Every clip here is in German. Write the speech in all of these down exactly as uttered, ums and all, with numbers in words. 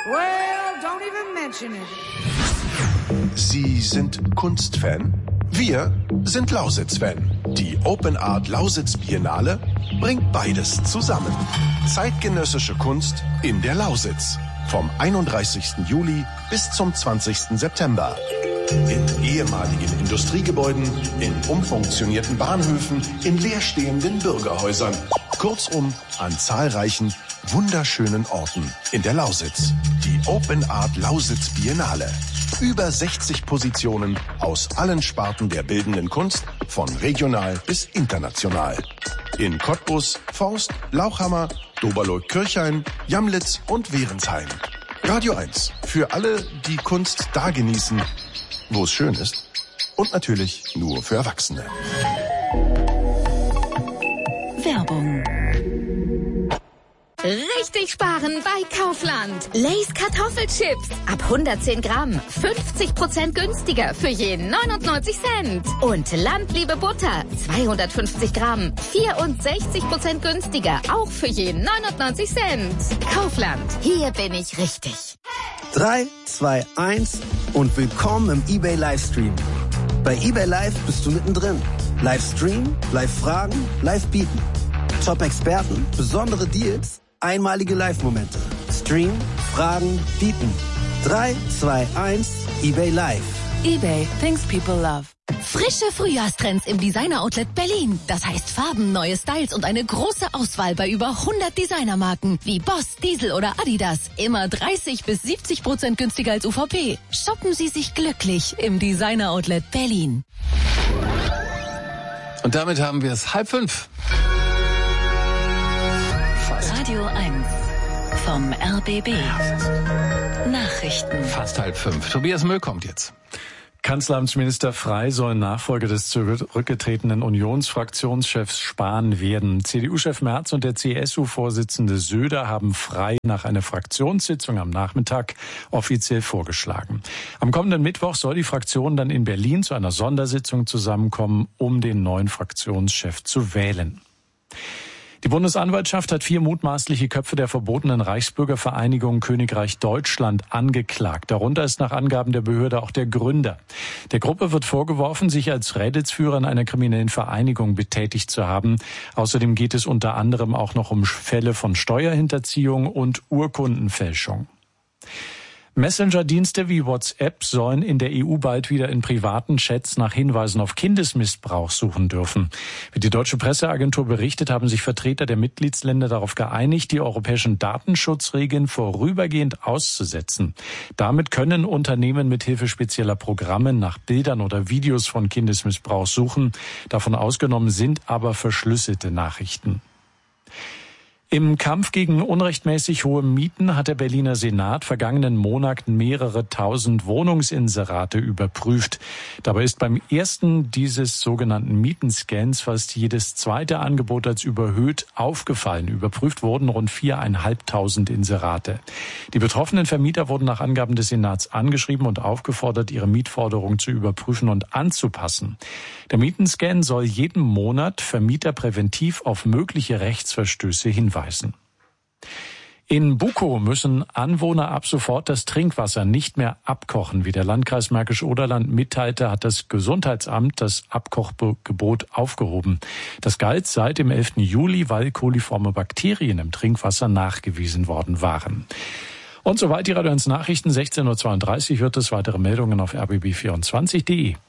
Well, don't even mention it. Sie sind Kunstfan? Wir sind Lausitz-Fan. Die Open Art Lausitz Biennale bringt beides zusammen. Zeitgenössische Kunst in der Lausitz. Vom einunddreißigsten Juli bis zum zwanzigsten September. In ehemaligen Industriegebäuden, in umfunktionierten Bahnhöfen, in leerstehenden Bürgerhäusern. Kurzum, an zahlreichen, wunderschönen Orten in der Lausitz. Die Open Art Lausitz Biennale. Über sechzig Positionen aus allen Sparten der bildenden Kunst, von regional bis international. In Cottbus, Forst, Lauchhammer, Doberleut-Kirchhain, Jamlitz und Wehrensheim. Radio eins. Für alle, die Kunst da genießen, wo es schön ist. Und natürlich nur für Erwachsene. Werbung. Richtig sparen bei Kaufland. Lay's Kartoffelchips. Ab hundertzehn Gramm. fünfzig Prozent günstiger für je neunundneunzig Cent. Und Landliebe Butter. zweihundertfünfzig Gramm. vierundsechzig Prozent günstiger. Auch für je neunundneunzig Cent. Kaufland. Hier bin ich richtig. drei, zwei, eins und willkommen im eBay Livestream. Bei eBay Live bist du mittendrin. Livestream, Live-Fragen, Live-Bieten. Top-Experten, besondere Deals, einmalige Live-Momente. Stream, Fragen, Bieten. drei, zwei, eins, eBay Live. eBay, things people love. Frische Frühjahrstrends im Designer-Outlet Berlin. Das heißt Farben, neue Styles und eine große Auswahl bei über hundert Designermarken wie Boss, Diesel oder Adidas. Immer dreißig bis siebzig Prozent günstiger als U V P. Shoppen Sie sich glücklich im Designer-Outlet Berlin. Und damit haben wir es halb fünf. Fast. Radio eins vom R B B. Nachrichten. Fast halb fünf. Tobias Müll kommt jetzt. Kanzleramtsminister Frey soll Nachfolger des zurückgetretenen Unionsfraktionschefs Spahn werden. C D U-Chef Merz und der C S U-Vorsitzende Söder haben Frey nach einer Fraktionssitzung am Nachmittag offiziell vorgeschlagen. Am kommenden Mittwoch soll die Fraktion dann in Berlin zu einer Sondersitzung zusammenkommen, um den neuen Fraktionschef zu wählen. Die Bundesanwaltschaft hat vier mutmaßliche Köpfe der verbotenen Reichsbürgervereinigung Königreich Deutschland angeklagt. Darunter ist nach Angaben der Behörde auch der Gründer. Der Gruppe wird vorgeworfen, sich als Rädelsführer in einer kriminellen Vereinigung betätigt zu haben. Außerdem geht es unter anderem auch noch um Fälle von Steuerhinterziehung und Urkundenfälschung. Messenger-Dienste wie WhatsApp sollen in der E U bald wieder in privaten Chats nach Hinweisen auf Kindesmissbrauch suchen dürfen. Wie die deutsche Presseagentur berichtet, haben sich Vertreter der Mitgliedsländer darauf geeinigt, die europäischen Datenschutzregeln vorübergehend auszusetzen. Damit können Unternehmen mithilfe spezieller Programme nach Bildern oder Videos von Kindesmissbrauch suchen. Davon ausgenommen sind aber verschlüsselte Nachrichten. Im Kampf gegen unrechtmäßig hohe Mieten hat der Berliner Senat vergangenen Monat mehrere tausend Wohnungsinserate überprüft. Dabei ist beim ersten dieses sogenannten Mietenscans fast jedes zweite Angebot als überhöht aufgefallen. Überprüft wurden rund viereinhalbtausend Inserate. Die betroffenen Vermieter wurden nach Angaben des Senats angeschrieben und aufgefordert, ihre Mietforderungen zu überprüfen und anzupassen. Der Mietenscan soll jeden Monat Vermieter präventiv auf mögliche Rechtsverstöße hinweisen. In Bukow müssen Anwohner ab sofort das Trinkwasser nicht mehr abkochen. Wie der Landkreis Märkisch-Oderland mitteilte, hat das Gesundheitsamt das Abkochgebot aufgehoben. Das galt seit dem elften Juli, weil koliforme Bakterien im Trinkwasser nachgewiesen worden waren. Und soweit die Radio eins Nachrichten. sechzehn Uhr zweiunddreißig wird es weitere Meldungen auf r b b vierundzwanzig punkt de.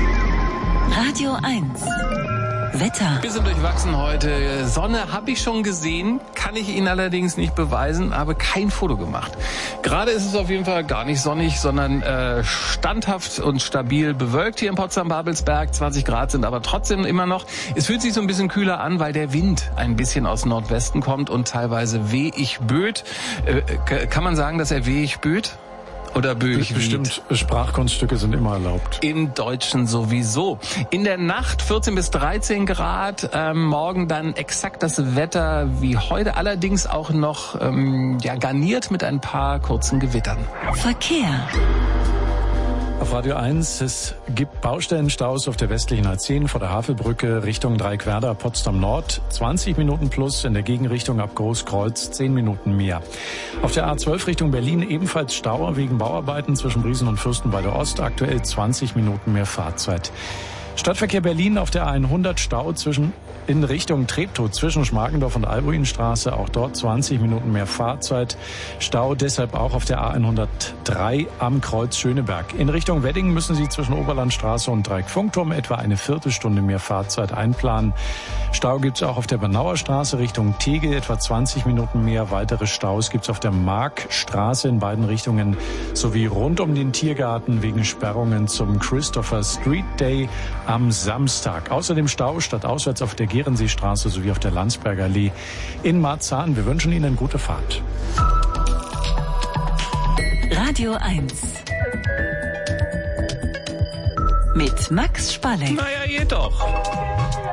Radio eins. Wetter. Bisschen durchwachsen heute. Sonne habe ich schon gesehen, kann ich Ihnen allerdings nicht beweisen, habe kein Foto gemacht. Gerade ist es auf jeden Fall gar nicht sonnig, sondern äh, standhaft und stabil bewölkt hier in Potsdam-Babelsberg. zwanzig Grad sind aber trotzdem immer noch. Es fühlt sich so ein bisschen kühler an, weil der Wind ein bisschen aus Nordwesten kommt und teilweise wehig böet. Äh, kann man sagen, dass er wehig böet? Oder böig Bestimmt, Sprachkunststücke sind immer erlaubt. Im Deutschen sowieso. In der Nacht vierzehn bis dreizehn Grad, ähm, morgen dann exakt das Wetter wie heute, allerdings auch noch ähm, ja, garniert mit ein paar kurzen Gewittern. Verkehr. Auf Radio eins, es gibt Baustellenstaus auf der westlichen A zehn vor der Havelbrücke Richtung Dreiquerda, Potsdam Nord. zwanzig Minuten plus, in der Gegenrichtung ab Großkreuz zehn Minuten mehr. Auf der A zwölf Richtung Berlin ebenfalls Stau wegen Bauarbeiten zwischen Briesen und Fürstenwalde Ost. Aktuell zwanzig Minuten mehr Fahrzeit. Stadtverkehr Berlin auf der A hundert Stau zwischen in Richtung Treptow zwischen Schmargendorf und Albuinstraße. Auch dort zwanzig Minuten mehr Fahrzeit. Stau deshalb auch auf der A hundertdrei am Kreuz Schöneberg. In Richtung Wedding müssen Sie zwischen Oberlandstraße und Dreieckfunkturm etwa eine Viertelstunde mehr Fahrzeit einplanen. Stau gibt's auch auf der Bernauer Straße Richtung Tegel, etwa zwanzig Minuten mehr. Weitere Staus gibt's auf der Markstraße in beiden Richtungen sowie rund um den Tiergarten wegen Sperrungen zum Christopher Street Day am Samstag. Außerdem Stau statt auswärts auf der Gerenseestraße sowie auf der Landsberger Allee in Marzahn. Wir wünschen Ihnen gute Fahrt. Radio eins. Mit Max Spalleck. Naja, jedoch.